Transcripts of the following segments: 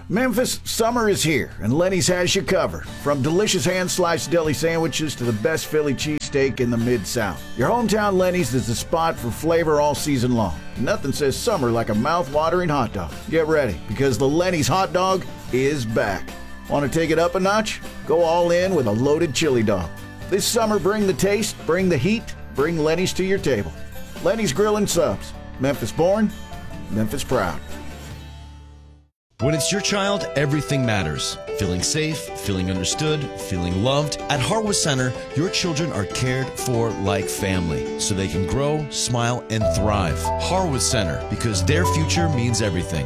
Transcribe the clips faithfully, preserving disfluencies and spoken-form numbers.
Memphis, summer is here, and Lenny's has you covered. From delicious hand-sliced deli sandwiches to the best Philly cheesesteak in the Mid-South. Your hometown Lenny's is the spot for flavor all season long. Nothing says summer like a mouth-watering hot dog. Get ready, because the Lenny's hot dog is back. Want to take it up a notch? Go all in with a loaded chili dog. This summer, bring the taste, bring the heat, bring Lenny's to your table. Lenny's Grill and Subs. Memphis born, Memphis proud. When it's your child, everything matters. Feeling safe, feeling understood, feeling loved. At Harwood Center, your children are cared for like family, so they can grow, smile, and thrive. Harwood Center, because their future means everything.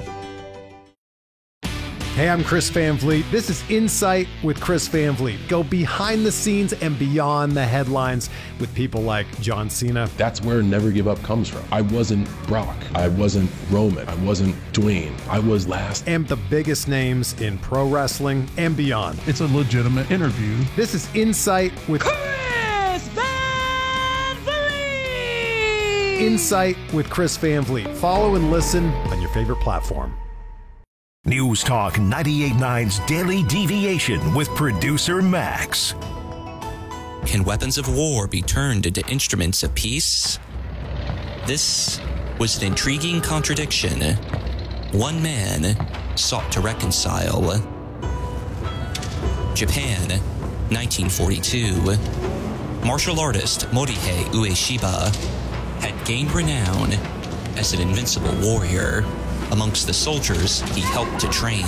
Hey, I'm Chris Van Vliet. This is Insight with Chris Van Vliet. Go behind the scenes and beyond the headlines with people like John Cena. That's where Never Give Up comes from. I wasn't Brock. I wasn't Roman. I wasn't Dwayne. I was last. And the biggest names in pro wrestling and beyond. It's a legitimate interview. This is Insight with Chris Van Vliet. Insight with Chris Van Vliet. Follow and listen on your favorite platform. News Talk ninety-eight point nine's Daily Deviation with producer Max. Can weapons of war be turned into instruments of peace? This was an intriguing contradiction. One man sought to reconcile. Japan, nineteen forty-two. Martial artist Morihei Ueshiba had gained renown as an invincible warrior amongst the soldiers he helped to train.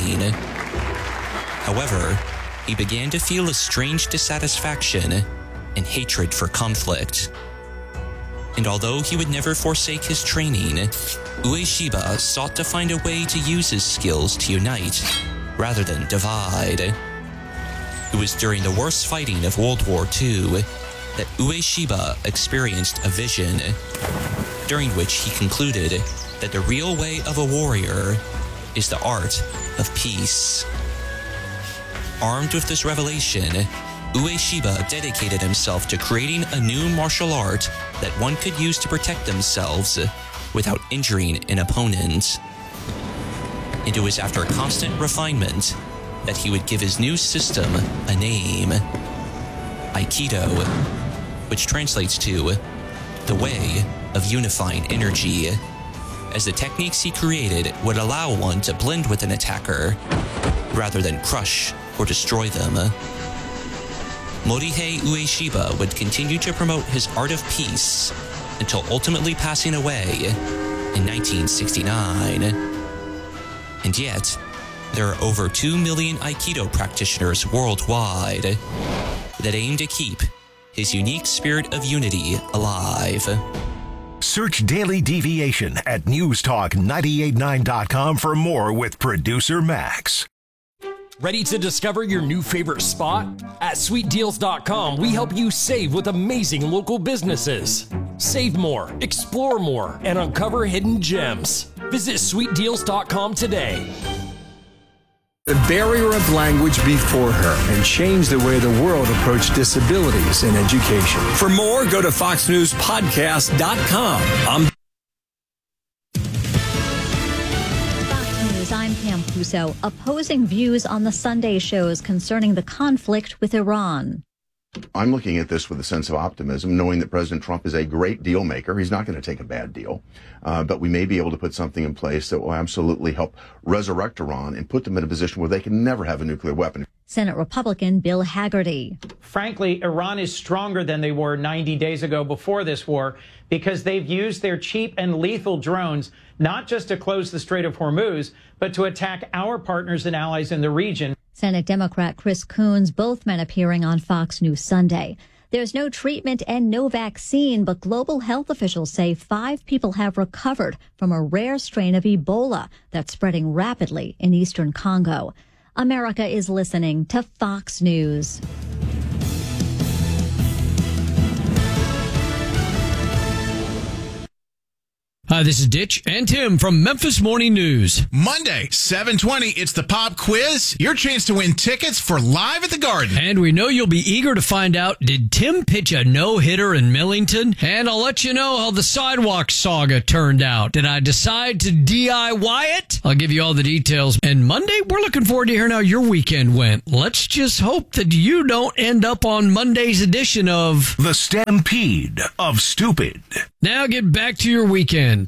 However, he began to feel a strange dissatisfaction and hatred for conflict. And although he would never forsake his training, Ueshiba sought to find a way to use his skills to unite rather than divide. It was during the worst fighting of World War Two that Ueshiba experienced a vision, during which he concluded that the real way of a warrior is the art of peace. Armed with this revelation, Ueshiba dedicated himself to creating a new martial art that one could use to protect themselves without injuring an opponent. And it was after constant refinement that he would give his new system a name: Aikido, which translates to the way of unifying energy, as the techniques he created would allow one to blend with an attacker rather than crush or destroy them. Morihei Ueshiba would continue to promote his art of peace until ultimately passing away in nineteen sixty-nine. And yet, there are over two million Aikido practitioners worldwide that aim to keep his unique spirit of unity alive. Search Daily Deviation at news talk nine eight nine dot com for more with producer Max. Ready to discover your new favorite spot? At sweet deals dot com, we help you save with amazing local businesses. Save more, explore more, and uncover hidden gems. Visit sweet deals dot com today. The barrier of language before her and change the way the world approached disabilities in education. For more, go to fox news podcast dot com. I'm Fox News, I'm Pam Puso. Opposing views on the Sunday shows concerning the conflict with Iran. I'm looking at this with a sense of optimism, knowing that President Trump is a great deal maker. He's not going to take a bad deal, uh, but we may be able to put something in place that will absolutely help resurrect Iran and put them in a position where they can never have a nuclear weapon. Senate Republican Bill Haggerty. Frankly, Iran is stronger than they were ninety days ago before this war because they've used their cheap and lethal drones not just to close the Strait of Hormuz, but to attack our partners and allies in the region. Senate Democrat Chris Coons, both men appearing on Fox News Sunday. There's no treatment and no vaccine, but global health officials say five people have recovered from a rare strain of Ebola that's spreading rapidly in eastern Congo. America is listening to Fox News. Hi, Hi, this is Ditch and Tim from Memphis Morning News. Monday, seven twenty, it's the Pop Quiz. Your chance to win tickets for Live at the Garden. And we know you'll be eager to find out, did Tim pitch a no-hitter in Millington? And I'll let you know how the sidewalk saga turned out. Did I decide to D I Y it? I'll give you all the details. And Monday, we're looking forward to hearing how your weekend went. Let's just hope that you don't end up on Monday's edition of The Stampede of Stupid. Now get back to your weekend.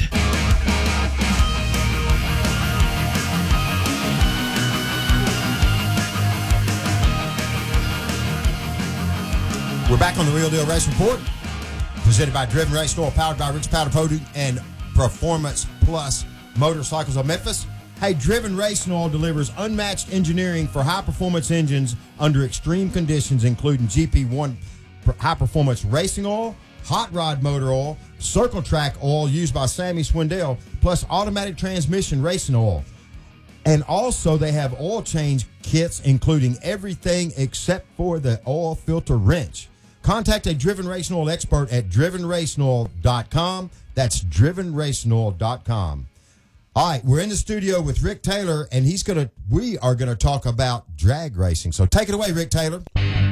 We're back on the Real Deal Race Report, presented by Driven Racing Oil, powered by Rich Powder Coating and Performance Plus Motorcycles of Memphis. Hey, Driven Racing Oil delivers unmatched engineering for high-performance engines under extreme conditions, including G P one high-performance racing oil, hot rod motor oil, circle track oil used by Sammy Swindell, plus automatic transmission racing oil. And also they have oil change kits, including everything except for the oil filter wrench. Contact a Driven Racing Oil expert at driven racing oil dot com. That's driven racing oil dot com. All right, we're in the studio with Rick Taylor, and he's gonna. We are gonna talk about drag racing. So take it away, Rick Taylor.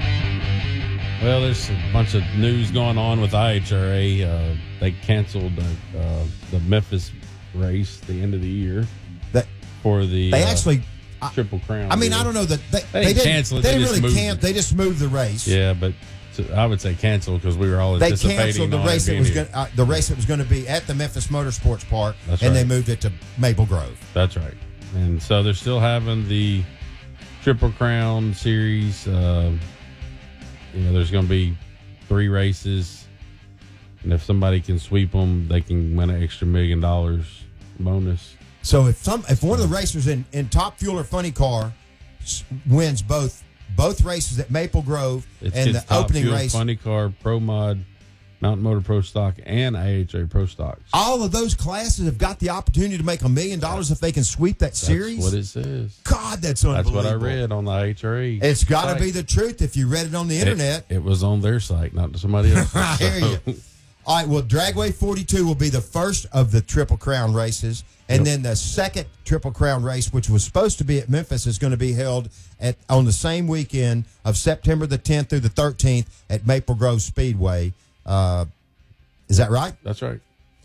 Well, there's a bunch of news going on with I H R A. Uh, they canceled uh, uh, the Memphis race the end of the year that, for the they uh, actually Triple Crown. I mean, deal. I don't know that they, they, they didn't cancel it. They, They didn't just really moved camp. it. They just moved the race. Yeah, but to, I would say cancel because we were all They anticipating canceled the on race it that was being going uh, the race that was going to be at the Memphis Motorsports Park, That's and right. they moved it to Maple Grove. That's right. And so they're still having the Triple Crown series. Uh, you know, there's going to be three races, and if somebody can sweep them, they can win an extra million dollars bonus. So if some if one of the racers in, in Top Fuel or Funny Car s- wins both both races at Maple Grove It's, and it's the Top opening Fuel, race, Funny Car, Pro Mod, Mountain Motor Pro Stock, and I H R A Pro Stocks. all of those classes have got the opportunity to make a million dollars if they can sweep that series. That's what it says. God, that's That's unbelievable. what I read on the I H R A. It's got to site. be the truth if you read it on the internet. It, it was on their site, not somebody else's. I hear you. All right, well, Dragway forty-two will be the first of the Triple Crown races. And Yep. then the second Triple Crown race, which was supposed to be at Memphis, is going to be held at on the same weekend of September the tenth through the thirteenth at Maple Grove Speedway. Uh, is that right? That's right.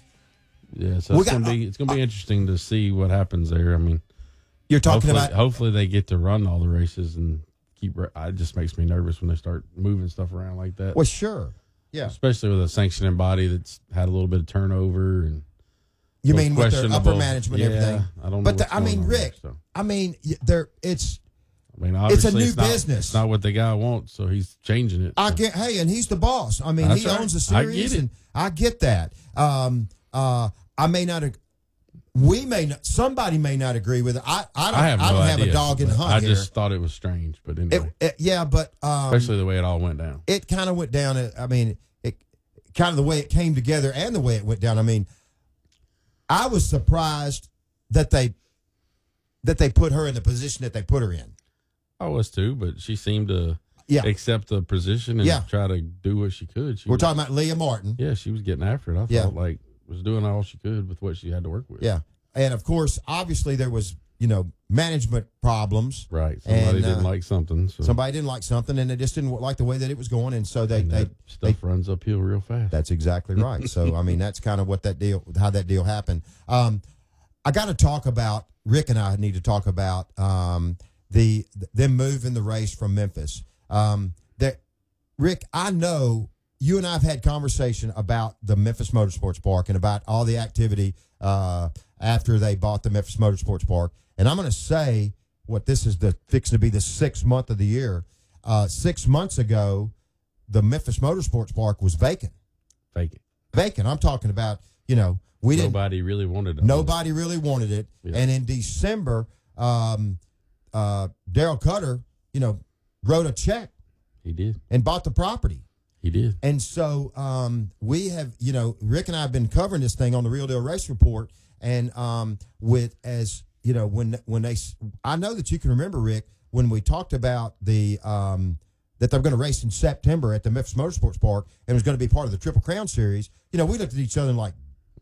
Yeah, so We it's got- gonna be it's gonna be interesting to see what happens there. I mean, You're talking hopefully, about- hopefully they get to run all the races and keep. ra- It just makes me nervous when they start moving stuff around like that. Well, sure, yeah. Especially with a sanctioning body that's had a little bit of turnover and. You was mean with their upper questionable. management yeah, and everything? I don't know. But the, what's I going mean, on Rick, there, so. I mean, y- there it's. I mean, It's a obviously new not- business. It's not what the guy wants, so he's changing it. I get, hey, and he's the boss. I mean, That's he right. owns the I series, get it. and I get that. Um, uh, I may not, ag- we may not, somebody may not agree with it. I, I don't, I have, I no don't have idea, a dog in the but hunt I here. just thought it was strange, but anyway, It, it- yeah, but um, especially the way it all went down. it kind of went down. uh, I mean, it kind of the way it came together and the way it went down. I mean, I was surprised that they that they put her in the position that they put her in. I was too, but she seemed to Yeah. accept the position and Yeah. try to do what she could. She We're was, talking about Leah Martin. Yeah, she was getting after it. I Yeah. felt like was doing all she could with what she had to work with. Yeah, and of course, obviously there was you know management problems. Right. Somebody And, didn't uh, like something. So. Somebody didn't like something, and they just didn't like the way that it was going, and so they And they that stuff runs uphill real fast. That's exactly right. So I mean, that's kind of what that deal, how that deal happened. Um, I got to talk about Rick and I need to talk about um, the them moving the race from Memphis. Um, that Rick, I know you and I have had conversation about the Memphis Motorsports Park and about all the activity uh, after they bought the Memphis Motorsports Park. And I'm going to say what this is the fixing to be the sixth month of the year. Uh, six months ago, the Memphis Motorsports Park was vacant. Vacant. Vacant. I'm talking about, you know, we didn't. Nobody really wanted it. Nobody really wanted it. Yeah. And in December, um, uh, Daryl Cutter, you know, wrote a check. He did. And bought the property. He did. And so um, we have, you know, Rick and I have been covering this thing on the Real Deal Race Report. And um, with, as, you know, when when they, I know that you can remember, Rick, when we talked about the, um, that they're going to race in September at the Memphis Motorsports Park and it was going to be part of the Triple Crown Series, you know, we looked at each other and like,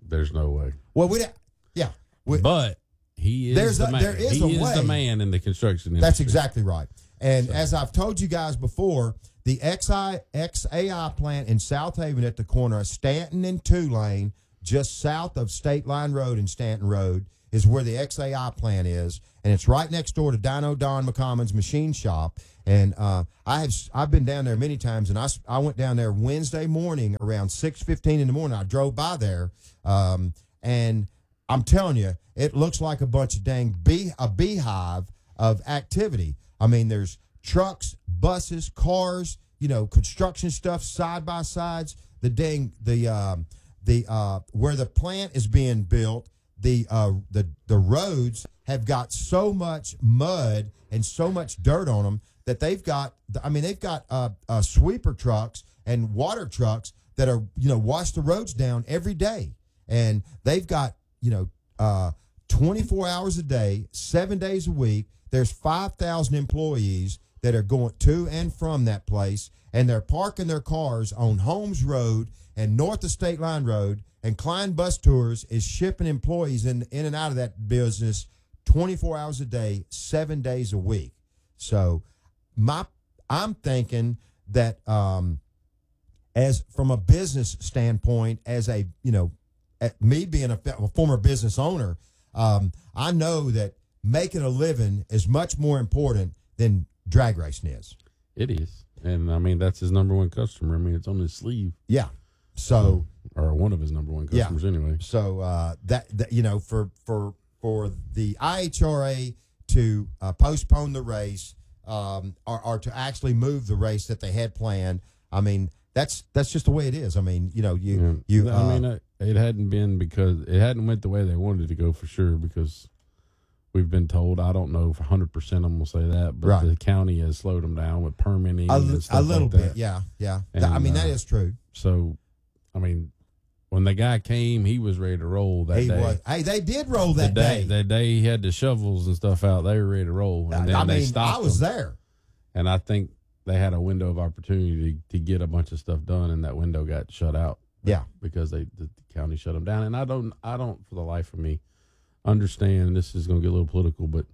there's no way. Well, we yeah, we, but he is there's the a, man. there is he a is way. the man in the construction industry. That's exactly right. And so. As I've told you guys before, the X I X A I plant in South Haven at the corner of Stanton and Tulane, just south of State Line Road and Stanton Road, is where the X A I plant is, and it's right next door to Dino Don McCommon's machine shop. And uh, I have I've been down there many times, and I, I went down there Wednesday morning around six fifteen in the morning. I drove by there, um, and I'm telling you, it looks like a bunch of dang bee a beehive of activity. I mean, there's trucks, buses, cars, you know, construction stuff, side by sides. The dang the um, the uh, where the plant is being built. The uh the the roads have got so much mud and so much dirt on them that they've got. I mean, they've got uh, uh sweeper trucks and water trucks that are you know wash the roads down every day, and they've got you know uh twenty-four hours a day, seven days a week. There's five thousand employees that are going to and from that place, and they're parking their cars on Holmes Road and north of State Line Road. And Klein Bus Tours is shipping employees in in and out of that business twenty-four hours a day, seven days a week. So my I'm thinking that um, as from a business standpoint, as a, you know, me being a, a former business owner, um, I know that making a living is much more important than drag racing is. It is. And, I mean, that's his number one customer. I mean, it's on his sleeve. Yeah. So, or one of his number one customers, yeah. anyway. So uh, that, that you know, for for for the I H R A to uh, postpone the race, um, or, or to actually move the race that they had planned, I mean, that's that's just the way it is. I mean, you know, you yeah. you. Uh, I mean, it, it hadn't been because it hadn't went the way they wanted it to go for sure. Because we've been told, I don't know if one hundred percent I'm going to say that, but right. the county has slowed them down with permitting a, and stuff a little like that. bit, yeah, yeah. And, I mean, uh, that is true. So, I mean, when the guy came, he was ready to roll that he day. Was. Hey, they did roll that the day, day. That day he had the shovels and stuff out. They were ready to roll. And then I they mean, stopped I was them. there. And I think they had a window of opportunity to, to get a bunch of stuff done, and that window got shut out. Yeah. Because they the county shut them down. And I don't, I don't for the life of me, understand, and this is going to get a little political, but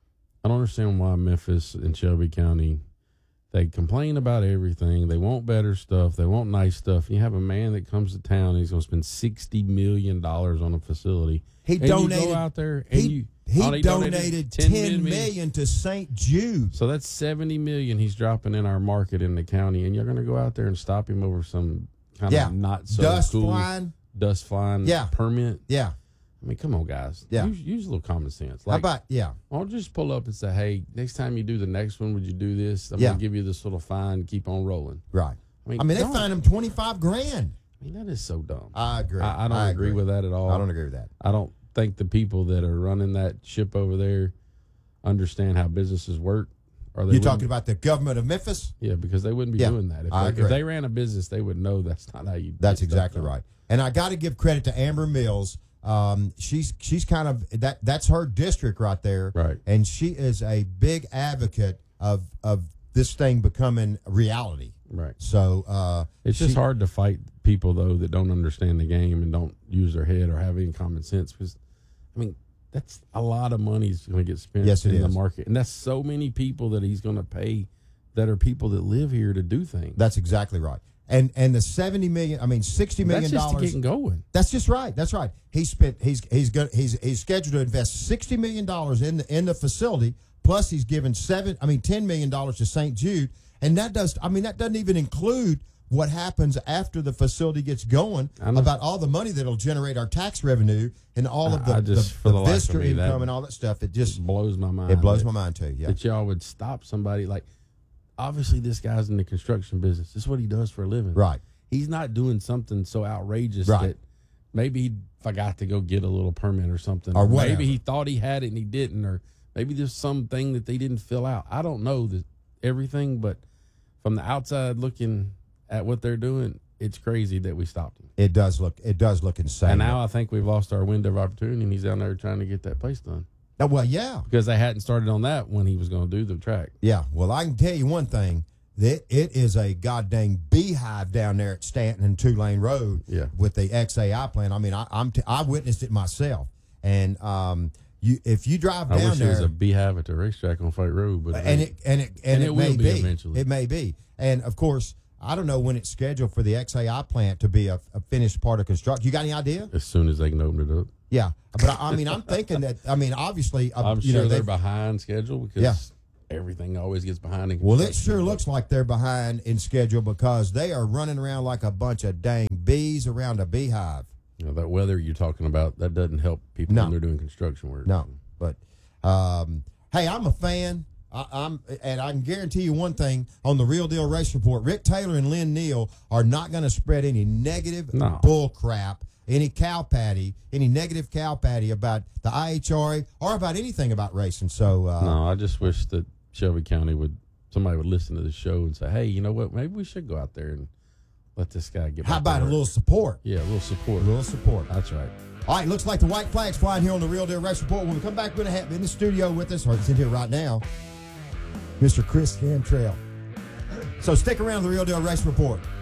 I don't understand why Memphis and Shelby County, they complain about everything. They want better stuff. They want nice stuff. You have a man that comes to town, and he's going to spend sixty million dollars on a facility. He and donated you go out there and he, you he oh, donated, donated ten million to Saint Jude. So that's seventy million he's dropping in our market in the county, and you're going to go out there and stop him over some kind yeah. of not so dust cool flying, dust flying yeah. permit. Yeah. I mean, come on, guys. Yeah. Use, use a little common sense. Like, How about, yeah. I'll just pull up and say, hey, next time you do the next one, would you do this? I'm yeah. going to give you this little fine, keep on rolling. Right. I mean, I mean they don't. fined him twenty-five grand. I mean, that is so dumb. I agree. I, I don't I agree. agree with that at all. I don't agree with that. I don't think the people that are running that ship over there understand how businesses work. Or they You're talking about the government of Memphis? Yeah, because they wouldn't be yeah, doing that. If I they, agree. if they ran a business, they would know that's not how you. That's exactly right. And I got to give credit to Amber Mills. Um, she's she's kind of that. That's her district right there. Right. And she is a big advocate of of this thing becoming reality. Right. So uh, it's she, just hard to fight people though that don't understand the game and don't use their head or have any common sense. Because I mean, that's a lot of money is going to get spent yes, in is. the market, and that's so many people that he's going to pay that are people that live here to do things. That's exactly right. And and the seventy million, I mean sixty million that's just dollars. To get going. That's just right. That's right. He spent. He's he's good. He's he's scheduled to invest sixty million dollars in the in the facility. Plus, he's given seven. I mean, ten million dollars to Saint Jude, and that does. I mean, that doesn't even include what happens after the facility gets going. About all the money that'll generate our tax revenue and all of the, I just, the, for the, the life visitor of me, income that and all that stuff. It just blows my mind. It blows that, my mind too. Yeah, that y'all would stop somebody like. Obviously, this guy's in the construction business. This is what he does for a living. Right. He's not doing something so outrageous right. that maybe he forgot to go get a little permit or something. Or Or whatever. maybe he thought he had it and he didn't. Or maybe there's something that they didn't fill out. I don't know the, everything, but from the outside looking at what they're doing, it's crazy that we stopped him. It does look. It does look insane. And now I think we've lost our window of opportunity, and he's down there trying to get that place done. Oh, well, yeah. Because they hadn't started on that when he was going to do the track. Yeah. Well, I can tell you one thing. It, it is a goddamn beehive down there at Stanton and Two Lane Road Yeah. with the X A I plant. I mean, I, I'm t- I witnessed it myself. And um, you if you drive I down wish there, there was a beehive at the racetrack on Fight Road, but and it and it and, and it, it may will be be eventually. It may be, and of course, I don't know when it's scheduled for the X A I plant to be a, a finished part of construction. You got any idea? as soon as they can open it up. Yeah, but I, I mean, I'm thinking that. I mean, obviously, uh, I'm you sure know, they're they've- behind schedule because Yeah. everything always gets behind. in Well, it construction. sure looks like they're behind in schedule because they are running around like a bunch of dang bees around a beehive. You know, that weather you're talking about, that doesn't help people No. when they're doing construction work. No, but um, hey, I'm a fan. I, I'm, and I can guarantee you one thing on the Real Deal Race Report: Rick Taylor and Lynn Neal are not going to spread any negative No. bull crap, any cow patty, any negative cow patty about the I H R A or about anything about racing. So uh, No, I just wish that Shelby County would, somebody would listen to the show and say, hey, you know what, maybe we should go out there and let this guy get how back to about a work. little support? Yeah, a little support. A little support. That's right. All right, looks like the white flag's flying here on the Real Deal Race Report. When we come back, we're going to have in the studio with us, or it's in here right now, Mister Chris Cantrell. So stick around to the Real Deal Race Report.